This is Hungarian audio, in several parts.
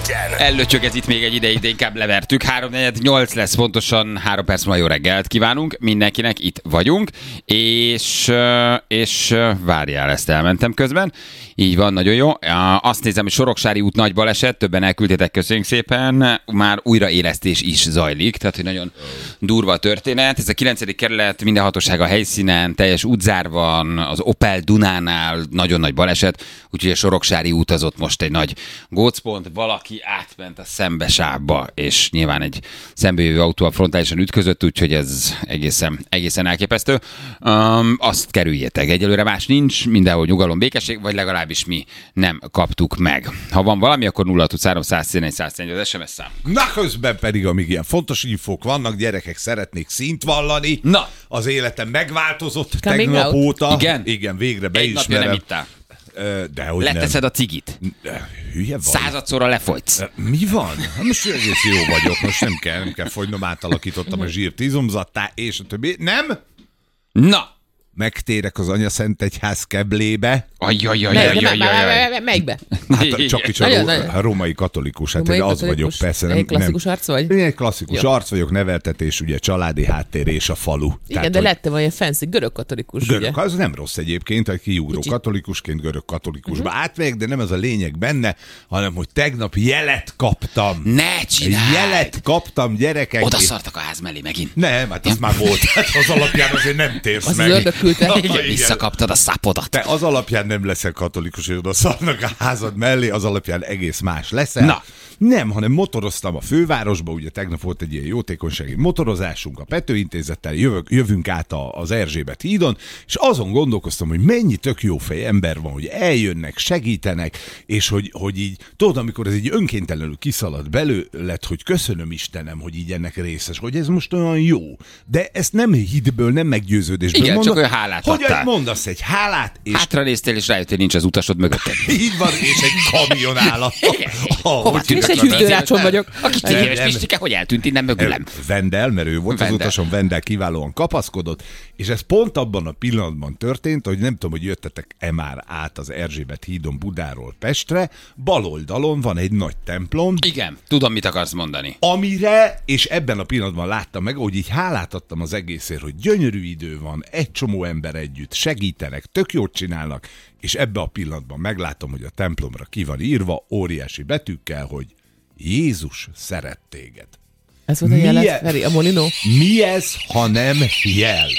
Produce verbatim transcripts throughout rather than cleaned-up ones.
Ellöcsög ez itt még egy ideig, de inkább levertük. három negyven nyolc lesz, pontosan három perc múlva jó reggelt kívánunk. Mindenkinek itt vagyunk, és, és várjál, ezt elmentem közben. Így van, nagyon jó. Azt nézem, hogy Soroksári út nagy baleset, többen elküldtétek, köszönjük szépen. Már újraélesztés is zajlik, tehát hogy nagyon durva a történet. Ez a kilencedik kerület, minden hatóság a helyszínen, teljes útzár van, az Opel Dunánál nagyon nagy baleset, úgyhogy a Soroksári út az ott most egy nagy gócpont, valaki átment a szembesávba, és nyilván egy szembejövő autó a frontálisan ütközött, úgyhogy ez egészen, egészen elképesztő. Um, azt kerüljétek. Egyelőre más nincs, mindenhol nyugalom, békesség, vagy legalábbis mi nem kaptuk meg. Ha van valami, akkor nulla huszonhárom száz tizenegy száz tizenegy az es em es szám. Na, közben pedig, amíg ilyen fontos infók vannak, gyerekek, szeretnék szint vallani. Na. Az életem megváltozott Coming tegnap out. óta. Igen? Igen, végre Egy beismerem. napja nem ittál. De hogy Leteszed nem. a cigit. De, hülye vagy. Századszorra lefogysz. Mi van? Most egész jó vagyok, most nem kell, nem kell fogynom, átalakítottam a zsírt izomzattá, és a többi. Nem? Na! Megtérek az Anyaszentegyház keblébe. Ajjajajajajajajaj. Melyikbe? Hát csak is a, Nagyon, ro- nagyon. a római katolikus, hát Római én az katolikus? vagyok, persze. Nem, Egy klasszikus nem. arc vagy? Én egy klasszikus Jó. arc vagyok, neveltetés, ugye családi háttér és a falu. Igen, Tehát, de hogy lettem olyan fancy görög katolikus, görög, ugye? az nem rossz egyébként, hogy kiugró Kicsit. katolikusként görög katolikusba uh-huh. átmegyek, de nem ez a lényeg benne, hanem hogy tegnap jelet kaptam. Ne csinálj! Jelet kaptam, gyerekek. Oda szartak a ház mellé megint. Nem, hát az már volt. Hát az alapján azért nem térsz Az az meg. ördög küldte. Ah, Igen, igen. visszakaptad a szapodat. Te az alapján nem leszel katolikus, hogy oda szarnak a házad mellé, az alapján egész más leszel. Na. Nem, hanem motoroztam a fővárosba, ugye tegnap volt egy ilyen jótékonysági motorozásunk a Pető Intézettel, jövök, jövünk át a, az Erzsébet hídon, és azon gondolkoztam, hogy mennyi tök jó fej ember van, hogy eljönnek, segítenek, és hogy, hogy így, tudod, amikor ez így önkéntelenül kiszalad belőled, hogy köszönöm Istenem, hogy így ennek részes, hogy ez most olyan jó. De ezt nem hitből, nem meggyőződésből Igen, mondom, csak olyan hálát hogy adtál. mondasz egy hálát, és Hátra néztél, és rájöttél, nincs az utasod mögötted. így van, és egy kamion áll a... Hova tűnt És a egy tíz hűtőrácson éves- vagyok. A kis tíz Nem, éves nem. Pistike, hogy eltűnt innen mögülem? Vendel, mert ő volt Vendel. az utason, Vendel kiválóan kapaszkodott, és ez pont abban a pillanatban történt, hogy nem tudom, hogy jöttetek-e már át az Erzsébet hídon Budáról Pestre, bal oldalon van egy nagy templom, Igen, tudom, mit akarsz mondani. amire, és ebben a pillanatban láttam meg, hogy így hálát adtam az egészért, hogy gyönyörű idő van, egy csomó ember együtt, segítenek, tök jót csinálnak, és ebben a pillanatban meglátom, hogy a templomra ki van írva óriási betűkkel, hogy Jézus szeret téged. Ez volt a Milyen- jelet, Feri, a Molinó. Mi ez, ha nem jel?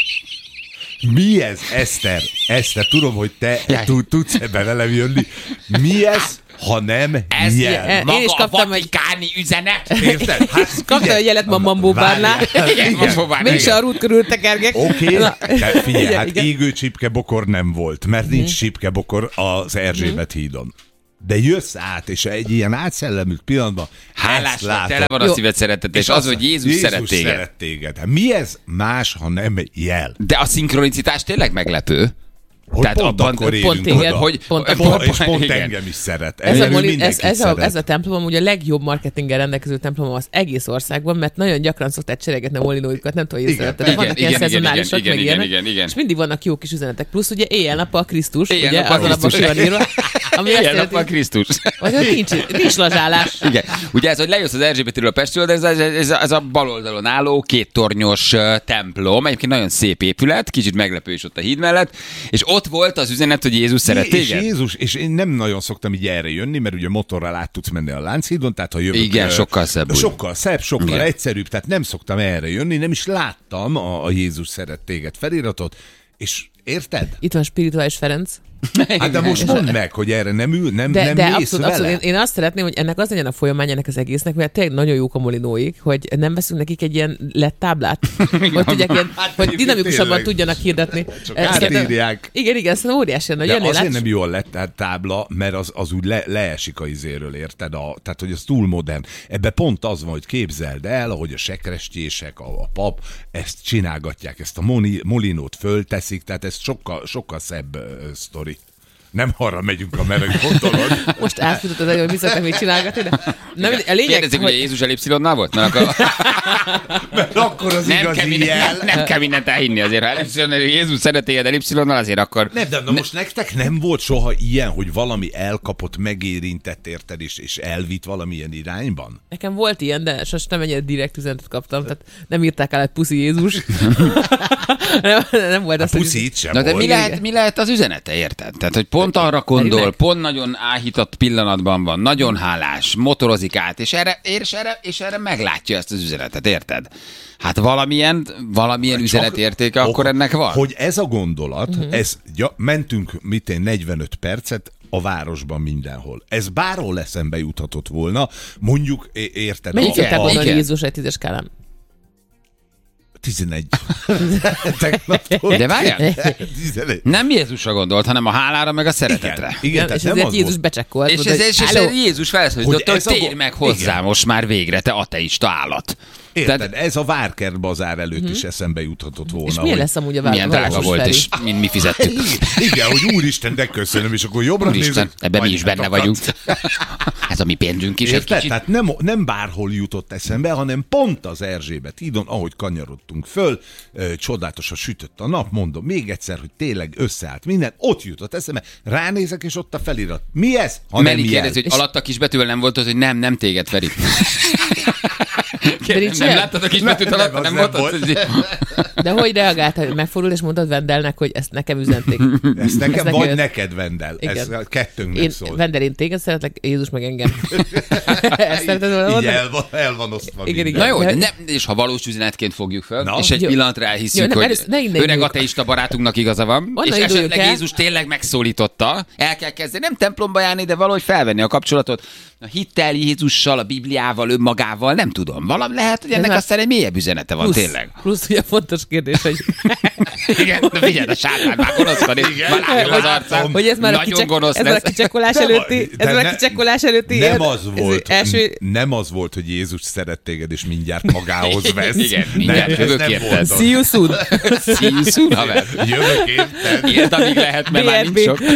Mi ez, Eszter? Eszter, tudom, hogy te Jaj. tud- tudsz ebben velem jönni. Mi ez, ha nem Ez jel? Én maga is kaptam a egy- vatikáni üzenet. Érted? Hát, Kaptam figyelj. egy jelet ma Mambóbárnál. Várjál. Igen, Igen. Mambóbár, Mégse igen. a rút körül tekergek. Oké, Na. de figyelj, Igen, hát igen. égő csipkebokor nem volt, mert nincs csipkebokor az Erzsébet hídon. De jössz át, és egy ilyen átszellemült pillanatban Hálás ezt vagy, látod. tele van a Jó. szíved szeretet, és az, azt hogy Jézus, Jézus szeret téged. szeret téged. Hát mi ez más, ha nem jel? De a szinkronicitás tényleg meglepő. Hogy Tehát pont abban- akkor pont érünk téged, oda. hogy- pont És akkor- pont, és pont igen. engem is szeret. Ez a, Erről Moli, ez, mindenkit ez, a, szeret. ez a templom ugye a legjobb marketinggel rendelkező templom az egész országban, mert nagyon gyakran szokták cserégetni a molinóikat, nem tudom, hogy Igen, észrevetted. igen, Vannak ilyen igen, igen, szezonálisak, igen, meg igen, ilyenek, igen, igen. és mindig vannak jó kis üzenetek. Plusz ugye éjjel-nappal Krisztus, ugye Éjjel-nappal az alapban ki Krisztus. van írva, ami azt Ilyen jelenti, nap a Krisztus. vagy hogy nincs, nincs lazsálás. Igen. Ugye ez, hogy lejössz az Erzsébetről a Pestről, de ez, ez, ez, ez a bal oldalon álló két tornyos ö, templom, egyébként nagyon szép épület, kicsit meglepő is ott a híd mellett, és ott volt az üzenet, hogy Jézus szeret És téged. Jézus, és én nem nagyon szoktam így erre jönni, mert ugye motorral át tudsz menni a Lánchídon, tehát ha jövök... Igen, ö, sokkal szebb úgy. Sokkal szebb, sokkal Igen. egyszerűbb, tehát nem szoktam erre jönni, nem is láttam a, a Jézus szeret téged feliratot, és érted? Itt van Spirituális Ferenc. Hát de most mondd meg, hogy erre nem ül, nem, De, nem de mész abszolút, vele. abszolút. Én, én azt szeretném, hogy ennek az legyen a folyamány ennek az egésznek, mert tényleg nagyon jók a molinóik, hogy nem veszünk nekik egy ilyen lett táblát, hogy tudják ilyen, Hát hogy egyébként dinamikusabban tényleg. tudjanak hirdetni. Csak Ezt szerintem- átírják. Igen, igen, szerintem óriási lenne. De Jönnél, azért látsz? nem jó a lett tábla, mert az, az úgy le, leesik a izéről, érted? A, tehát, hogy az túl modern. Ebben pont az van, hogy képzeld el, ahogy a sekrestjések, a, a pap ezt csinálgatják, ezt a moni, molinót fölteszik, tehát ez sokkal, sokkal szebb uh, sztori. Nem arra megyünk, amerre gondolod. Most átfutott az egy, hogy visszatek mit csinálgatni, de nem, a lényeg, Kérdezik, hogy Jézus elipszilonnál volt? Mert akkor, Mert akkor az nem, igazi kell minden, jel. nem, nem kell mindent elhinni azért. Ha elipszilonnál, Jézus szeret téged elipszilonnal, azért akkor... Nem, de na most nektek nem volt soha ilyen, hogy valami elkapott, megérintett érted, és, és elvitt valamilyen irányban? nekem volt ilyen, de sosem nem ennyire direkt üzenetet kaptam, tehát nem írták el egy puszi Jézus. nem, nem volt A az, hogy- puszi itt sem Na de volt. mi lehet, mi lehet az üzenete, érted? Tehát, hogy pont arra gondol, meg. pont nagyon áhított pillanatban van, nagyon hálás, motorozik át, és erre, és erre, és erre meglátja ezt az üzenetet, érted? Hát valamilyen, valamilyen üzenetértéke akkor ennek van. Hogy ez a gondolat, Mhm. uh-huh. ez, ja, mentünk mit én negyvenöt percet a városban mindenhol. Ez bárhol eszembe juthatott volna, mondjuk, é- érted? Mennyit a- Igen, szokták a- gondolni igen. Jézus egy tízes skálán? tizenegy. Tegnaptól. De várjál, tizenegy. nem Jézusra gondolt, hanem a hálára meg a szeretetre. Igen, Igen, tehát és nem ezért az Jézus volt. becsekkolt. És, mondta, ez, hogy, és, és "Halló, Jézus felszólította, Hogy hogy, ez a térj go- meg hozzá Igen. most már végre, te ateista állat. Érted? Tehát- Ez a Várkert bazár előtt is eszembe juthatott volna. És milyen hogy- lesz amúgy a Milyen város drága volt, felé? és mi, mi fizettük. Igen, hogy úristen, de köszönöm, és akkor jobbra Úristen, nézek. ebben mi is benne anyátokat. vagyunk. Ez a mi pénzünk is egy Érted? kicsit. Tehát nem, nem bárhol jutott eszembe, hanem pont az Erzsébet hídon, ahogy kanyarodtunk föl, ö, csodálatosan sütött a nap, mondom még egyszer, hogy tényleg összeállt minden, ott jutott eszembe, ránézek, és ott a felirat. Mi ez? Ha nem Meli jel. kérdezi, hogy alatt a kisbetűvel nem volt az, hogy nem, nem téged, Feri. Kérdem, nincs nem ilyen? láttad a kisbetűt Nem, alatt? nem, Nem, az volt nem ott, volt. hogy... De hogy reagált, hogy megfordult, és mondtad Vendelnek, hogy ezt nekem üzenték. Ezt nekem, Ez vagy neked- neked, Vendel. Ez Igen. a kettőnknek Én, szól. Vendel, én téged szeretlek, Jézus meg engem. Ezt szereted volna Így mondani? el van, el van osztva Igen, minden. Na jó, de Hogy- nem, és ha valós üzenetként fogjuk föl, Na. és egy Jó. pillanatra Jó, elhiszük, nem, hogy először ne innen öreg induljunk. ateista barátunknak igaza van, Onnan és induljunk esetleg el. Jézus tényleg megszólította, el kell kezdeni, nem templomba járni, de valahogy felvenni a kapcsolatot a hittel Jézussal, a Bibliával, önmagával, nem tudom. Valami lehet, hogy Ez ennek már- aztán egy mélyebb üzenete van, Plusz, tényleg. plusz ugye fontos kérdés, hogy, Igen, de figyelj, a sátán már gonosz van, és már látom az arcán. hogy ez már a, Nagyon kicsek, gonosz ez már a lesz. kicsekkolás De előtti, va- ez de már ne- a kicsekkolás előtti Nem ér- az ez volt, első, nem az volt, hogy Jézus szeret téged, és mindjárt magához vesz. Igen, mindjárt Nem, ez jövök nem érted. volt az. see you soon. See you soon, haver. Jövök érted. Érd, amíg lehet, mert már bé er nincs bé. sok.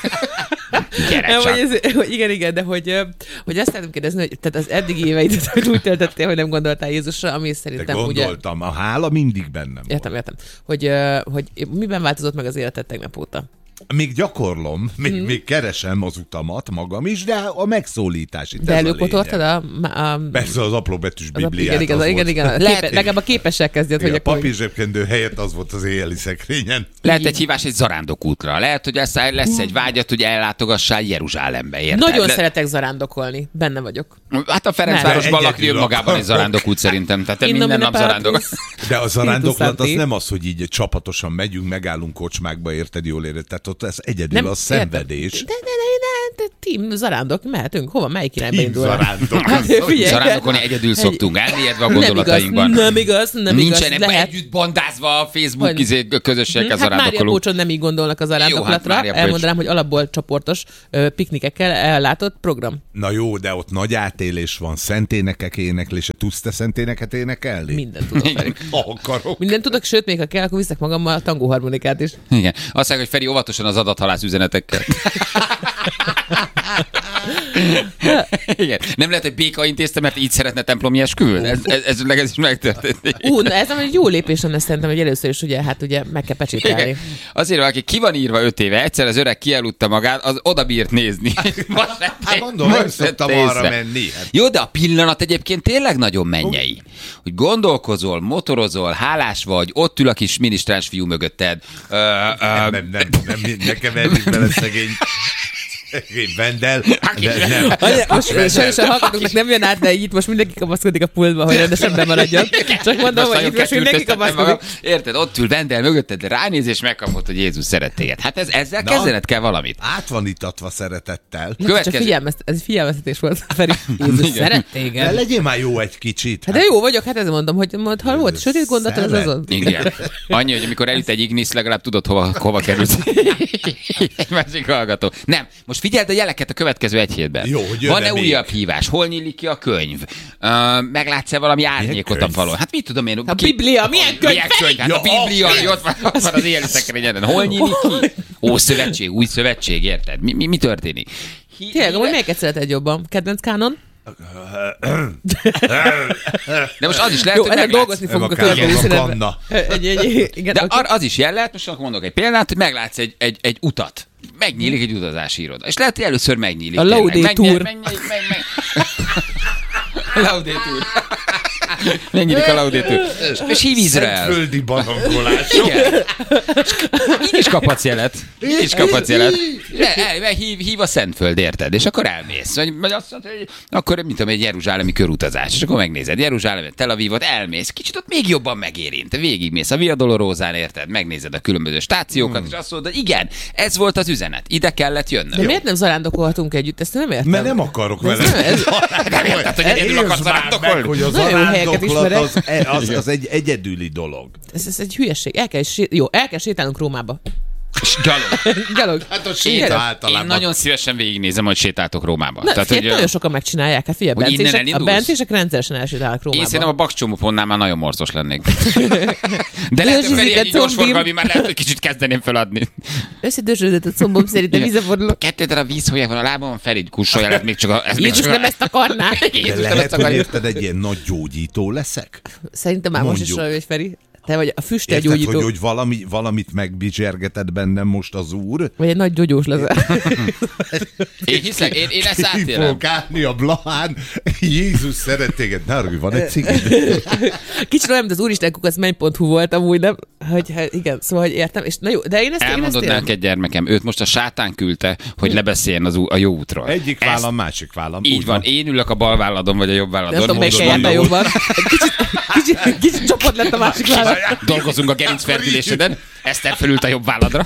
Gyere Nem, hogy, csak. ez, hogy igen, igen, de hogy, ö, hogy azt szeretném kérdezni, hogy tehát az eddigi éveidet hogy úgy töltöttél, hogy nem gondoltál Jézusra, ami De szerintem ugye... gondoltam, a hála mindig bennem volt. Értem, értem. Hogy, ö, hogy miben változott meg az életed tegnap óta? Még gyakorlom, még, Mhm. még keresem az utamat magam is, de a megszólítás itt De ez a előkotoltad lényeg. a... a Persze az apró-betűs az a, bibliát. igen, igen, az igen, volt. igen, igen. Lehet, Képe, legalább a képessel kezdjed, Igen, hogy a akkor... papírzsebkendő helyett az volt az éjjeli szekrényen. Lehet egy hívás egy zarándokútra. Lehet, hogy lesz, lesz egy vágyat, hogy ellátogassál Jeruzsálembe, érted? Nagyon Le- szeretek zarándokolni. Benne vagyok. Hát a Ferencvárosban Nem. lakni önmagában egy zarándokút szerintem. Tehát te Innom minden nap mine zarándok. patris. De a zarándoklat az Santi. nem az, hogy így csapatosan megyünk, megállunk kocsmákba, érted, jól érted. Tehát ott ez egyedül a szenvedés. De, de, de, de, de, team zarándok, mehetünk. Hova? Melyik irányba Team indul? zarándok. Hát, figyelj, Zarándokolni egyedül egy- szoktunk, elmélyedve a Nem igaz, gondolatainkban. nem igaz, nem igaz. Nincsenek Lehet. együtt bandázva a Facebook Hogy- izé, közösségekkel Hát Mária zarándokolunk. Pócson nem így gondolnak az zarándoklatra. Mária Pócs. Elmondanám, hogy alapból csoportos ö, piknikekkel ellátott program. Na jó, de ott nagy átélés van, szenténekek éneklése. Tudsz te szenténeket énekelni? Mindent tudok, Feri. Ha akarok. Mindent tudok, sőt, még ha kell, akkor viszek magammal a tangóharmonikát is. Igen. Azt mondják, hogy Feri óvatosan az adathalász üzenetekkel. Igen. Nem lehet, hogy Béka intézte, mert így szeretne templomi esküvőn? Ez, ez, ez, ez is megtörtént. Ú, na ez egy jó lépés lenne szerintem, hogy először is ugye, hát ugye meg kell pecsételni. Igen. Azért valaki ki van írva öt éve, egyszer az öreg kialudta magát, az oda bírt nézni. Most vette- Hát mondom, nem most szoktam vette arra észre. menni. Hát Jó, de a pillanat egyébként tényleg nagyon mennyei. Hogy gondolkozol, motorozol, hálás vagy, ott ül a kis minisztráns fiú mögötted. Ö, ö, nem, nem, nem, nem, nekem elég bele szegény. Szegény Vendel. De nem. Anya, most sajnos a hallgatóknak nem jön át, de így itt most mindenki kapaszkodik a pultba, hogy rendesen bemaradjon. Csak mondom, Most hogy nagyon itt most mindenki ketültöztettem kapaszkodik. magam. Érted? Ott ül Vendel mögötted, de ránéz és megkapod, hogy Jézus szeret téged. Hát ez, ezzel Na. kezdened kell valamit. Át van itatva szeretettel. Csak Következő. figyelmezt, ez egy figyelmeztetés volt, Feri. Jézus Igen. szeret De téged. legyél már jó egy kicsit. Hát de jó vagyok, hát ezt mondom, hogy mond, ha volt sötét gondolat, az Szeret. azon. Igen. Annyi, hogy amikor elüt egy ignisz, legalább tudod, hova, hova kerülsz. Egy másik hallgató. Nem, most figyeld a jeleket a következő egy hétben. Jó, hogy jön-e van-e még? újabb hívás? Hol nyílik ki a könyv? Uh, meglátsz-e valami árnyékot a könyv? falon? Hát mit tudom én? A Biblia, milyen könyv? Milyen könyv? Hát Ja, a Biblia, a- ami ott van, ott van az éjjeli szekrényeden. Hol nyílik ki? Ó, szövetség, új szövetség, érted? Mi, mi, mi történik? Hí- Tényleg, amúgy híve- melyiket szereted jobban? Kedvenc kánon? De most az is lehet, Jó, hogy ezen meglátsz. dolgozni fogunk a Nem akár, következő igen, a színedben. kanna. Egy, egy, igen, De oké. ar- az is jel lehet, most akkor mondok egy példát, hogy meglátsz egy, egy, egy utat. Megnyílik egy utazási iroda. És lehet, hogy először megnyílik. A tényleg. Laudator. Megnyílik, megnyílik, meg, meg. Laudator. Megnyílik a Laudator. És hív Izrael. Szentföldi barangolás. Igen. Így is kaphatsz jelet. Így is kaphatsz jelet. Le, el, el, hív, hív a Szentföld, érted? És akkor elmész. Vagy, vagy azt mondod, hogy akkor, mint tudom, egy jeruzsálemi körutazás. És akkor megnézed Jeruzsálemet, Tel Avivot, elmész. Kicsit ott még jobban megérint. Végigmész a Via Dolorózán, érted? Megnézed a különböző stációkat, hmm. és azt mondod, hogy igen, ez volt az üzenet. Ide kellett jönnöm. De miért nem zarándokolhatunk együtt? Ezt nem értem. Mert nem akarok vele. nem- ez- Nem érted, hogy egyedül akarsz Értsd már zarándokolni? meg, hogy az Nagyon jó helyeket zarándoklat ismerek. az, az, az egy egyedüli dolog. Ez, ez egy hülyeség. El kell, sé- jó, el kell sétálnunk Rómába. És gyalog. Gyalog. Hát a Én, séta Gyalog. általában. én nagyon szívesen végignézem, hogy sétáltok Rómába. Na, Tehát, figyelj, hogy, nagyon sokan megcsinálják. Hát figyelj, hogy innen bencések, a elindulsz? bencések rendszeresen elsétálnak Én Rómába. szerintem a bakcsomópontnál már nagyon morzos lennék. De lehet, hogy Dörzsözik Feri a egy gyors combim. forgalmi már lehet, hogy kicsit kezdeném feladni. Összedörzsödött a combom, szerintem Igen. vízeforduló. Kettő darab vízhólyag van a lábamon, Feri kussolja, ez még csak a... Ez még Jézus csak a- nem ezt akarná. De Jézus nem lehet, ezt hogy akarja. érted, egy ilyen nagy gyógyító leszek? Szerintem már most is Mondjuk. vagy, Feri. Te vagy a Érted, füstelgyógyító. hogy, hogy valami, valamit megbizsergetett bennem most az úr? Vagy egy nagy gyógyós leszel. Én hiszek, én, én ezt Ki átélem. fog állni a Blahán, Jézus szeret téged. Narvi, van egy cigid? Kicsit olyan, mint az úristenkukac menny pont hu volt amúgy, nem? Hogy, hát igen, szóval, hogy értem. És na jó, de én ezt, én ezt Elmondod értem. neked, gyermekem, őt most a sátán küldte, hogy lebeszéljen az ú- a jó útról. Egyik Ezt- vállam, másik vállam. Így Úgy van, én ülök a bal válladon, vagy a jobb Nem válladon. tudom, melyik Most helyen mondom, jobban. Kicsit, kicsit, kicsit csoport lett a másik vállalat. dolgozunk a gerincferdüléseden, Eszter felült a jobb válladra.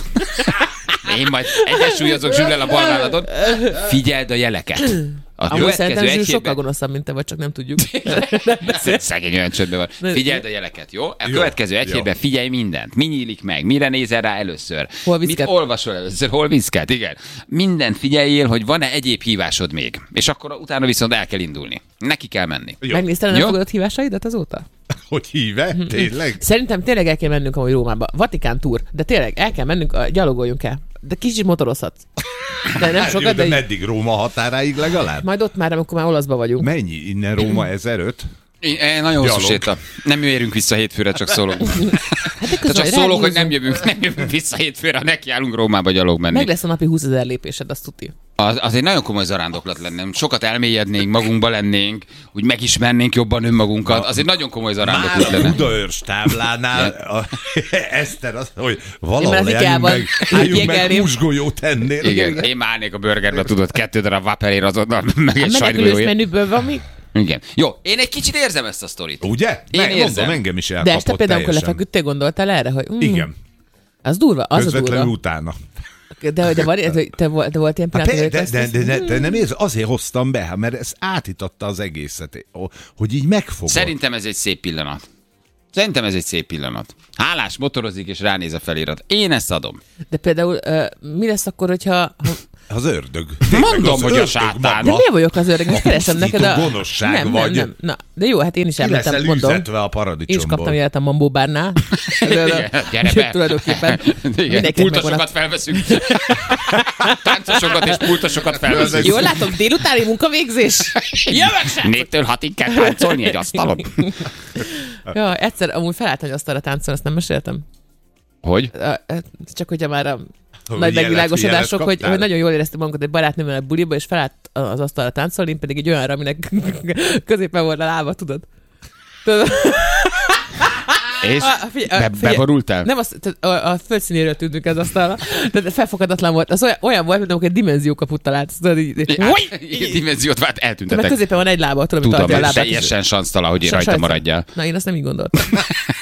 Én majd egyensúlyozok Zsüllel a bal válladon. Figyeld a jeleket. A Amúgy szerintem következő Zsül egy sokkal hétben... gonoszabb, mint te vagy, csak nem tudjuk. Szegény olyan csöndben van. Figyeld a jeleket, jó? A Jó, következő egy jó. hétben figyelj mindent. Mi nyílik meg? Mire nézel rá először? Hol Mit viszket? olvasol először? Hol viszket? Igen. Mindent figyeljél, hogy van-e egyéb hívásod még. És akkor utána viszont el kell indulni. Neki kell menni. Jó. Megnézted a nem Jó. fogadott hívásaidat azóta? Hogy híve? Tényleg? Szerintem tényleg el kell mennünk amúgy Rómába. Vatikán túr. De tényleg el kell mennünk, a- gyalogoljunk el. De kicsit motorozhatsz. De nem Hát jó, sokat, de de, így- meddig? Róma határáig legalább? majd ott már, amikor már olaszba vagyunk. Mennyi? Innen Róma ezeröt? Én, én nagyon hosszú Gyalog. séta. Nem érünk vissza hétfőre, csak szólok. Hát de De csak közben szólok, hogy nem ráhúzunk. jövünk, nem jövünk vissza hétfőre, nekiállunk Rómába gyalog menni. Meg lesz a napi húszezer lépésed, azt tuti. Az, az egy nagyon komoly zarándoklat lenne. Sokat elmélyednénk, magunkba lennénk, úgy megismernénk jobban önmagunkat. Az egy nagyon komoly zarándoklat Már a lenne. Budaörs táblánál a, Eszter az, hogy Én valahol már az álljunk Ikában meg, álljunk meg jéggelném. húsgolyót ennél. Igen, én már állnék a burgerbe, tudod, kettő darab vaperér azonnal, meg egy A menekülős sajtgolyóért. menüből van mi? Igen. Jó, én egy kicsit érzem ezt a sztorit. Ugye? Én Meg, érzem. mondom, engem is De elkapott este például, amikor teljesen. lefeküdtél, gondoltál erre, hogy mm, Igen, az durva, az a közvetlenül durva. utána. De, de, van, de, te, volt, de volt ilyen Hát, pillanat, de, hogy de, ezt- de, de, de nem érz, azért hoztam be, mert ez átitatta az egészet, hogy így megfogod. Szerintem ez egy szép pillanat. Szerintem ez egy szép pillanat. Hálás motorozik és ránéz a felirat. Én ezt adom. De például uh, mi lesz akkor, hogyha... Ha, Az ördög. Mondom, Az hogy a ördög sátán. de maga. miért vagyok az öreg? Most A keresem neked a... pusztító gonoszság nem, vagy. Nem, nem. Na, de jó, hát én is Ki elmentem, leszel mondom. üzetve a Én is paradicsomból. kaptam jelet a Mambó bárnál. Gyere be. Tulajdonképpen Igen, mindenkinek pultosokat megvan felveszünk. Táncosokat és pultosokat felveszünk. a... Jól látom, délutáni munkavégzés. Jövök sem! Négytől hatig kell táncolni egy asztalon. Ja, egyszer amúgy felálltam, hogy asztalra táncolni, azt nem meséltem. Hogy? A- Csak hogy már a Hogy nagy jelet- megvilágosodások, jelet hogy, kaptál? hogy nagyon jól éreztük magunkat egy barátnőmmel a buliba, és felállt az asztalra táncolni, én pedig egy olyanra, aminek középen volt a lába, tudod? Tudod? És A- figyelj, a- be, figyelj. beborultál? Nem, az, tehát a, a földszínéről tűntünk ez asztalra, de felfoghatatlan volt. Az olyan, olyan volt, mint amikor egy dimenziókaput talált. Tudod, így, így, Hát, ilyen dimenziót vált, mert eltűntetek. középen van egy lába, tudom, hogy Tudom, tartja a és lábát. teljesen sansztala, hogy én Sa- rajta sajt- maradjál. Na, én azt nem így gondoltam.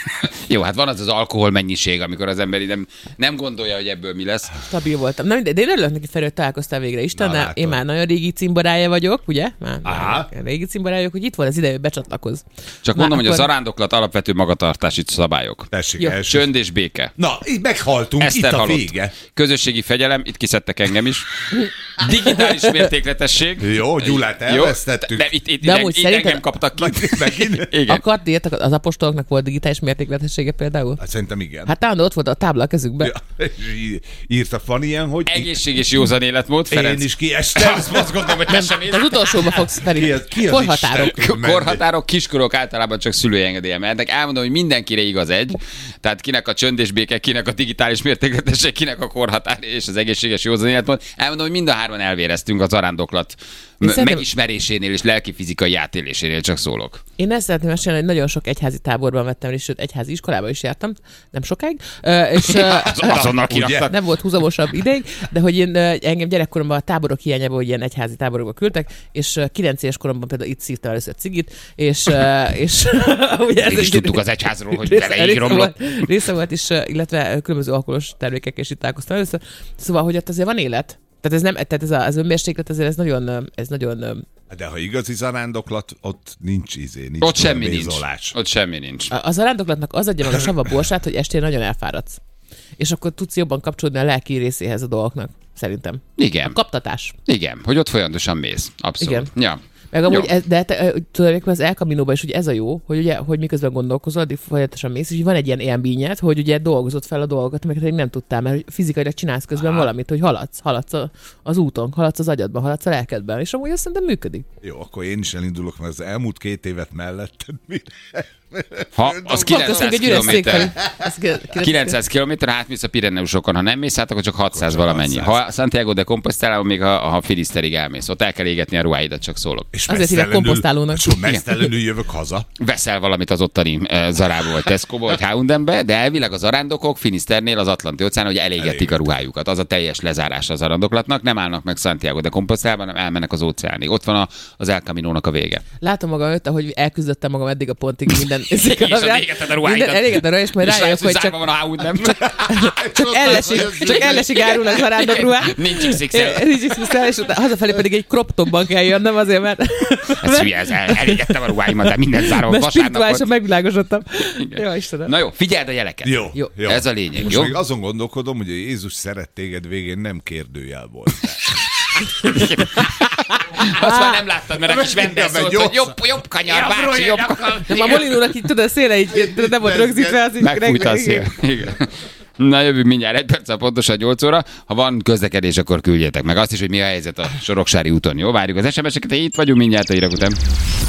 Jó, hát van az az alkohol mennyiség, amikor az ember nem, nem gondolja, hogy ebből mi lesz. Stabil voltam. Na, de én örülök neki, Feri, hogy találkoztál végre Istennel. Én már nagyon régi cimborája vagyok, ugye? Már, már régi cimborája vagyok, hogy itt van az ideje, hogy becsatlakoz. Csak Na, mondom, akkor... hogy a zarándoklat alapvető magatartási szabályok. Tessék, Csönd és béke. Na, így meghaltunk, Eszter itt a halott. vége. Közösségi fegyelem, itt kiszedtek engem is. Digitális mértékletesség. Jó, Gyulát elvesztettük. De itt, itt, De itt, amúgy itt szerinted- engem kaptak ki. Megint? Igen. Akart, írtak, az apostoloknak volt digitális mértékletessége például? Hát szerintem igen. Hát talán ott volt a tábla a kezükben. Ja, és í- írta Fanny ilyen, hogy Egészség és józan életmód, Ferenc. én is kiestem. Azt azt gondolom, hogy te sem Te az utolsóba fogsz, Feri. Ki az- ki az Korhatárok. Isten? Korhatárok, kiskorok általában csak szülői engedélye mehetnek. Elmondom, hogy mindenkire igaz egy. Tehát kinek a csönd és béke, kinek a digitális mértékletesség, kinek a korhatár és az egészséges józan életmód. Elmondom, hogy mind a hárman elvéreztünk a zarándoklat m- szerintem- megismerésénél és lelki-fizikai átélésénél, csak szólok. Én ezt szeretném mesélni, hogy nagyon sok egyházi táborban vettem részt, sőt, egyházi iskolába is jártam, nem sokáig, Ö, és ö, Az, azonnal kiraktak. nem volt húzamosabb ideig, de hogy én, ö, engem gyerekkoromban a táborok hiányából ilyen egyházi táborokba küldtek, és ö, kilenc éves koromban például itt szívtam először cigit, és, ö, és ugye ez Mégis egy- tudtuk az egyházról, hogy része- vele így része romlott. volt, része volt is, ö, illetve különböző alkoholos termékekkel is itt találkoztam először. Szóval, hogy ott azért van élet. Tehát ez nem, tehát ez a- az önmérséklet azért ez nagyon, ö, ez nagyon ö, De ha igazi zarándoklat, ott nincs izé, nincs Ott semmi nincs. bézolás. Ott semmi nincs. A- az arándoklatnak az adja meg a sava borsát, hogy estén nagyon elfáradsz. És akkor tudsz jobban kapcsolódni a lelki részéhez a dolgoknak, szerintem. Igen. A kaptatás. Igen, hogy ott folyamatosan mész. Abszolút. Igen. Ja. Meg amúgy, Jó. ez, de te, ö, tulajdonképpen az El Caminóban is ugye ez a jó, hogy ugye, hogy miközben gondolkozol, addig folyamatosan mész, és így van egy ilyen élményed, hogy ugye dolgozod fel a dolgokat, amiket eddig nem tudtál, mert hogy fizikailag csinálsz közben Aha. valamit, hogy haladsz, haladsz a, az úton, haladsz az agyadban, haladsz a lelkedben, és amúgy azt szerintem működik. Jó, akkor én is elindulok, mert az elmúlt két évet melletted mi? Ha az kilencszáz Köszönjük egy üres szék felé. kilométer. Ez ki- kilencszáz kilométer, átmész a Pireneusokon. Ha nem mész át, akkor csak hatszáz valamennyi. Ha Santiago de Compostelában még a, a Finiszterig elmész. Ott el kell égetni a ruháidat, csak szólok. És Azért hívják mesztelenül- komposztálónak. És mesztelenül jövök haza. Veszel valamit az ottani uh, Zarába, vagy Tesco-ba, vagy H and M-be, de elvileg az arándokok Finiszternél az Atlanti óceán, hogy elégetik a ruhájukat. Az a teljes lezárás az arándoklatnak. Nem állnak meg Santiago de Compostelában, hanem elmennek az óceánig. Ott van a, az El Caminónak a vége. Látom magam előtt, hogy elküzdöttem magam eddig a pontig minden. És az égeted a ruháidat. Minden elégeted a ruháidat, és majd És rájövök, rájössz, hogy zárva csak, van a H and M. csak ellesig, csak ellesig árulnak zarándok ruhák. Nincs iksz iksz el. Nincs iksz iksz el, és utána hazafelé pedig egy crop topban kell jönnöm azért, mert, Ez hülye, ez el, elégettem a ruháimat, de minden zárom mert vasárnapot. spirituálisan megvilágosodtam. Igen. Jó, Istenem. Na jó, figyeld a jeleket. Jó, Jó. jó. Ez a lényeg, Most jó? még azon gondolkodom, hogy a Jézus szeret téged végén nem kérdőjel volt. Azt már nem láttad, mert a kis vendég Ja, szólt, jó. hogy jobb, jobb kanyar, bácsi, jobb kanyar. Nem, a Molinónak így tudod, széle így nem volt rögzítve, az így Megfújta a reg- szél. Igen. Na jövünk mindjárt egy perccel pontosan nyolc óra. Ha van közlekedés, akkor küldjétek meg azt is, hogy mi a helyzet a Soroksári úton. Jó, várjuk az es em es-eket, itt vagyunk mindjárt a hírek után.